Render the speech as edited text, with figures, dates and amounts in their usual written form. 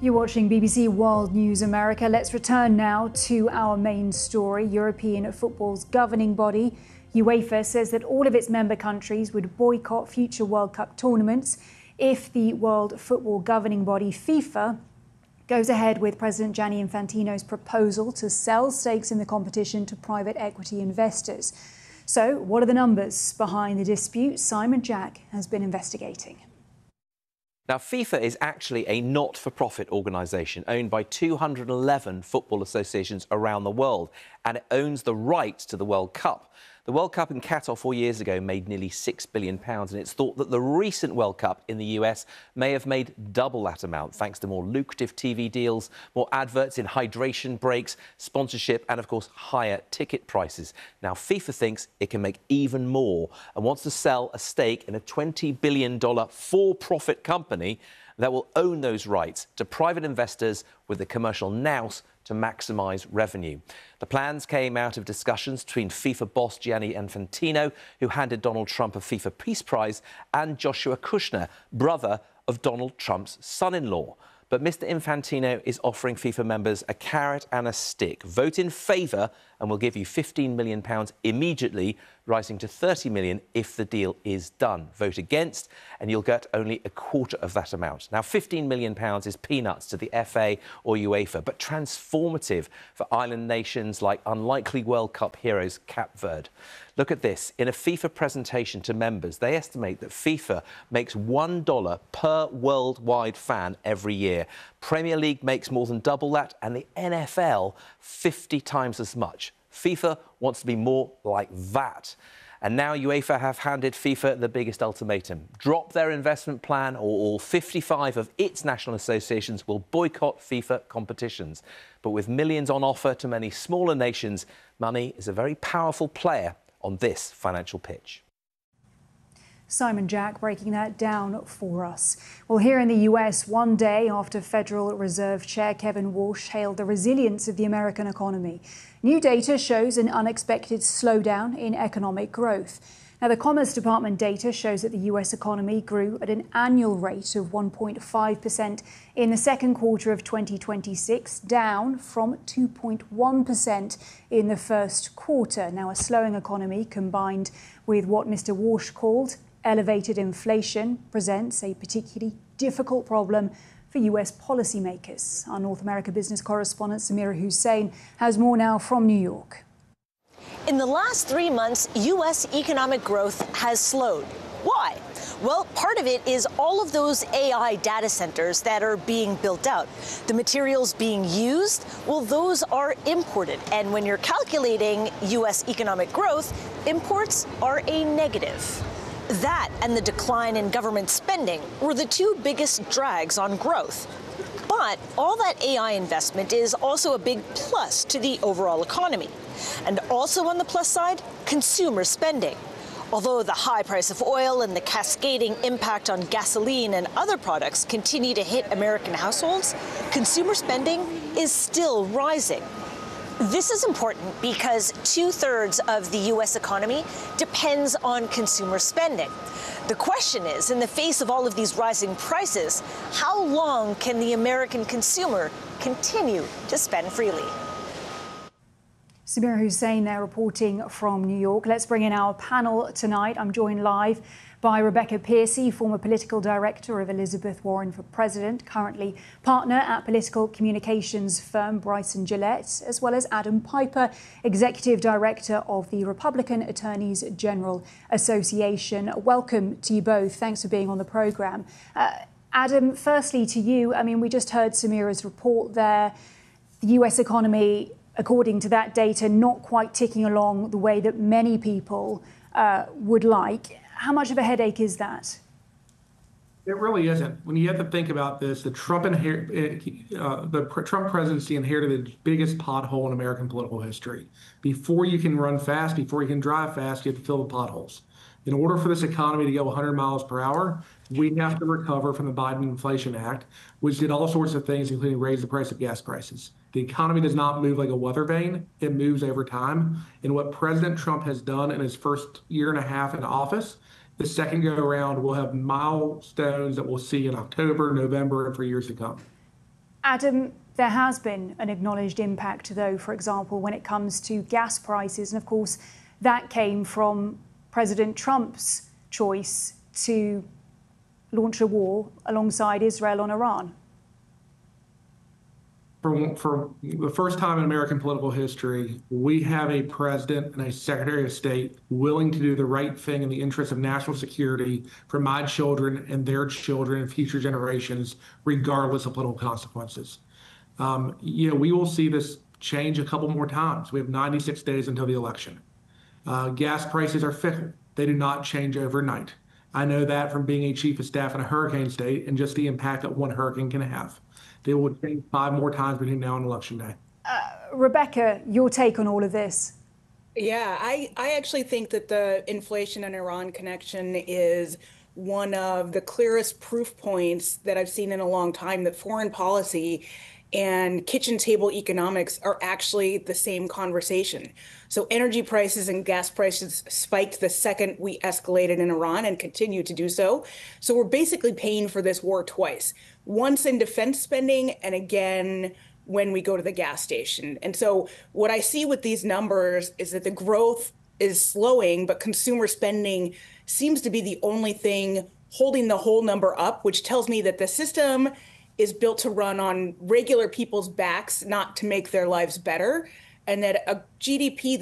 You're watching BBC World News America. Let's return now to our main story. European football's governing body, UEFA, says that all of its member countries would boycott future World Cup tournaments if the World Football governing body, FIFA, goes ahead with President Gianni Infantino's proposal to sell stakes in the competition to private equity investors. So, what are the numbers behind the dispute? Simon Jack has been investigating. Now, FIFA is actually a not-for-profit organisation owned by 211 football associations around the world, and it owns the rights to the World Cup. The World Cup in Qatar 4 years ago made nearly £6 billion, and it's thought that the recent World Cup in the US may have made double that amount, thanks to more lucrative TV deals, more adverts in hydration breaks, sponsorship, and, of course, higher ticket prices. Now, FIFA thinks it can make even more and wants to sell a stake in a $20 billion for-profit company that will own those rights to private investors with the commercial nous to maximise revenue. The plans came out of discussions between FIFA boss Gianni Infantino, who handed Donald Trump a FIFA Peace Prize, and Joshua Kushner, brother of Donald Trump's son-in-law. But Mr. Infantino is offering FIFA members a carrot and a stick. Vote in favour and we'll give you £15 million immediately, rising to £30 million if the deal is done. Vote against and you'll get only a quarter of that amount. Now, £15 million is peanuts to the FA or UEFA, but transformative for island nations like unlikely World Cup heroes Cape Verde. Look at this. In a FIFA presentation to members, they estimate that FIFA makes $1 per worldwide fan every year. Premier League makes more than double that, and the NFL 50 times as much. FIFA wants to be more like that. And now UEFA have handed FIFA the biggest ultimatum. Drop their investment plan or all 55 of its national associations will boycott FIFA competitions. But with millions on offer to many smaller nations, money is a very powerful player on this financial pitch. Simon Jack breaking that down for us. Well, here in the US, one day after Federal Reserve Chair Kevin Walsh hailed the resilience of the American economy, new data shows an unexpected slowdown in economic growth. Now, the Commerce Department data shows that the US economy grew at an annual rate of 1.5% in the second quarter of 2026, down from 2.1% in the first quarter. Now, a slowing economy combined with what Mr. Walsh called elevated inflation presents a particularly difficult problem for US policymakers. Our North America business correspondent Samira Hussein has more now from New York. In the last 3 months, U.S. economic growth has slowed. Why? Well, part of it is all of those AI data centers that are being built out. The materials being used, well, those are imported. And when you're calculating U.S. economic growth, imports are a negative. That and the decline in government spending were the two biggest drags on growth. But all that AI investment is also a big plus to the overall economy. And also on the plus side, consumer spending. Although the high price of oil and the cascading impact on gasoline and other products continue to hit American households, consumer spending is still rising. This is important because 2/3 of the U.S. economy depends on consumer spending. The question is, in the face of all of these rising prices, how long can the American consumer continue to spend freely? Samira Hussein there reporting from New York. Let's bring in our panel tonight. I'm joined live by Rebecca Piercy, former political director of Elizabeth Warren for President, currently partner at political communications firm Bryson Gillette, as well as Adam Piper, executive director of the Republican Attorneys General Association. Welcome to you both. Thanks for being on the programme. Adam, firstly to you, I mean, we just heard Samira's report there. The US economy, according to that data, not quite ticking along the way that many people would like. How much of a headache is that? It really isn't. When you have to think about this, the Trump presidency inherited the biggest pothole in American political history. Before you can run fast, before you can drive fast, you have to fill the potholes. In order for this economy to go 100 miles per hour, we have to recover from the Biden Inflation Act, which did all sorts of things, including raise the price of gas prices. The economy does not move like a weather vane. It moves over time. And what President Trump has done in his first year and a half in office, the second go around, we'll have milestones that we'll see in October, November, and for years to come. Adam, there has been an acknowledged impact, though, for example, when it comes to gas prices. And of course, that came from President Trump's choice to launch a war alongside Israel on Iran. For the first time in American political history, we have a president and a secretary of state willing to do the right thing in the interest of national security for my children and their children and future generations, regardless of political consequences. We will see this change a couple more times. We have 96 days until the election. Gas prices are fickle. They do not change overnight. I know that from being a chief of staff in a hurricane state and just the impact that one hurricane can have. They will change 5 more times between now and election day. Rebecca, your take on all of this? Yeah, I actually think that the inflation and Iran connection is one of the clearest proof points that I've seen in a long time that foreign policy and kitchen table economics are actually the same conversation. So energy prices and gas prices spiked the second we escalated in Iran and continue to do so. So we're basically paying for this war twice, once in defense spending and again when we go to the gas station. And so what I see with these numbers is that the growth is slowing, but consumer spending seems to be the only thing holding the whole number up, which tells me that the system is built to run on regular people's backs, not to make their lives better, and that a GDP